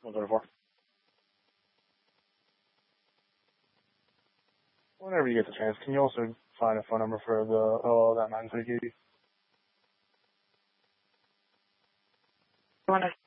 134. Whenever you get the chance, can you also find a phone number for that man who gave you? You want to